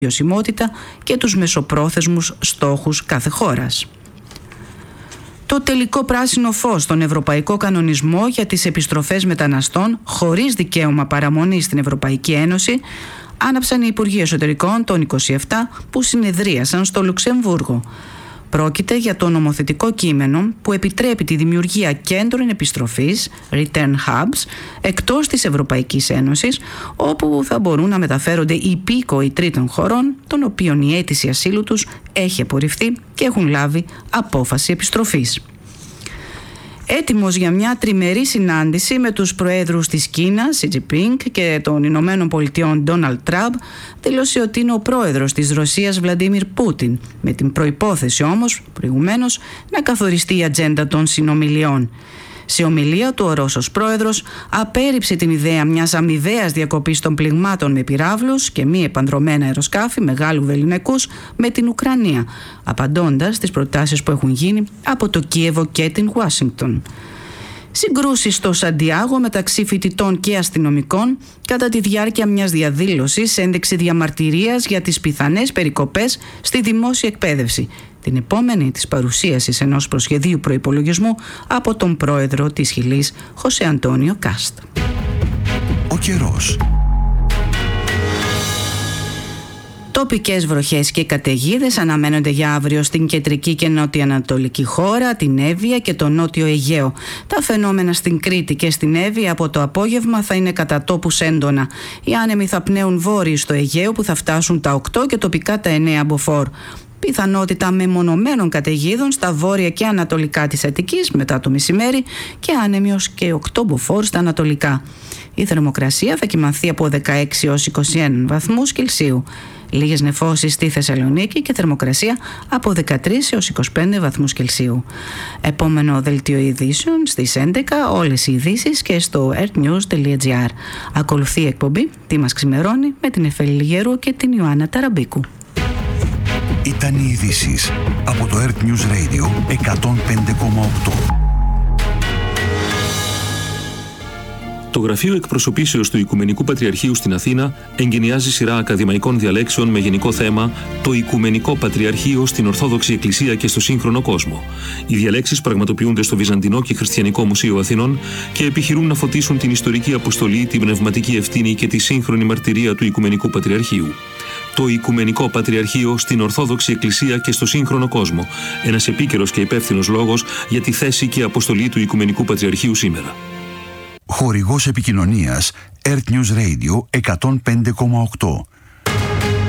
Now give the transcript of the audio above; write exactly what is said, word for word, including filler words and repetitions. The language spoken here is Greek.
βιωσιμότητα και τους μεσοπρόθεσμους στόχους κάθε χώρας. Το τελικό πράσινο φως στον Ευρωπαϊκό Κανονισμό για τις επιστροφές μεταναστών χωρίς δικαίωμα παραμονής στην Ευρωπαϊκή Ένωση άναψαν οι Υπουργοί Εσωτερικών των είκοσι επτά που συνεδρίασαν στο Λουξεμβούργο. Πρόκειται για το νομοθετικό κείμενο που επιτρέπει τη δημιουργία κέντρων επιστροφής, return hubs, εκτός της Ευρωπαϊκής Ένωσης, όπου θα μπορούν να μεταφέρονται οι υπήκοοι τρίτων χωρών, των οποίων η αίτηση ασύλου τους έχει απορριφθεί και έχουν λάβει απόφαση επιστροφής. Έτοιμος για μια τριμερή συνάντηση με τους προέδρους της Κίνας, Σι Τζινπίνγκ, και των Ηνωμένων Πολιτειών, Ντόναλντ Τραμπ, δήλωσε ότι είναι ο πρόεδρος της Ρωσίας, Βλαντίμιρ Πούτιν, με την προϋπόθεση όμως, προηγουμένως, να καθοριστεί η ατζέντα των συνομιλιών. Σε ομιλία του, ο Ρώσος πρόεδρος απέρριψε την ιδέα μιας αμοιβαίας διακοπής των πληγμάτων με πυράβλους και μη επανδρωμένα αεροσκάφη μεγάλου βεληνικούς με την Ουκρανία, απαντώντας στις προτάσεις που έχουν γίνει από το Κίεβο και την Ουάσιγκτον. Συγκρούσεις στο Σαντιάγο μεταξύ φοιτητών και αστυνομικών κατά τη διάρκεια μιας διαδήλωσης, ένδειξη διαμαρτυρίας για τις πιθανές περικοπές στη δημόσια εκπαίδευση, την επόμενη της παρουσίασης ενός προσχεδίου προϋπολογισμού από τον πρόεδρο της Χιλής, Χωσέ Αντώνιο Κάστ. Ο καιρός. Τοπικές βροχές και καταιγίδες αναμένονται για αύριο στην κεντρική και νότιο-ανατολική χώρα, την Εύβοια και το νότιο Αιγαίο. Τα φαινόμενα στην Κρήτη και στην Εύβοια από το απόγευμα θα είναι κατά τόπους έντονα. Οι άνεμοι θα πνέουν βόρειοι στο Αιγαίο που θα φτάσουν τα οκτώ και τοπικά τα εννέα μποφόρ. Πιθανότητα μεμονωμένων καταιγίδων στα βόρεια και ανατολικά της Αττικής μετά το μεσημέρι και άνεμοι ως και οκτώ μποφόρ στα ανατολικά. Η θερμοκρασία θα κυμανθεί από δεκαέξι έως είκοσι ένα βαθμούς Κελσίου. Λίγες νεφώσεις στη Θεσσαλονίκη και θερμοκρασία από δεκατρείς έως είκοσι πέντε βαθμούς Κελσίου. Επόμενο δελτίο ειδήσεων στις έντεκα, όλες οι ειδήσεις και στο ερτνιούς τελεία τζι άρ. Ακολουθεί η εκπομπή «Τι μας ξημερώνει» με την Εφέλη Λιγέρου και την Ιωάννα Ταραμπίκου. Ήταν οι ειδήσεις από το Earth News Radio εκατόν πέντε κόμμα οκτώ. Το Γραφείο Εκπροσωπήσεως του Οικουμενικού Πατριαρχείου στην Αθήνα εγκαινιάζει σειρά ακαδημαϊκών διαλέξεων με γενικό θέμα «Το Οικουμενικό Πατριαρχείο στην Ορθόδοξη Εκκλησία και στο σύγχρονο κόσμο». Οι διαλέξεις πραγματοποιούνται στο Βυζαντινό και Χριστιανικό Μουσείο Αθηνών και επιχειρούν να φωτίσουν την ιστορική αποστολή, την πνευματική ευθύνη και τη σύγχρονη μαρτυρία του Οικουμενικού Πατριαρχείου. Το Οικουμενικό Πατριαρχείο στην Ορθόδοξη Εκκλησία και στο σύγχρονο κόσμο. Ένας επίκαιρος και υπεύθυνος λόγος για τη θέση και αποστολή του Οικουμενικού Πατριαρχείου σήμερα. Χορηγός επικοινωνίας Earth News Radio εκατόν πέντε κόμμα οκτώ.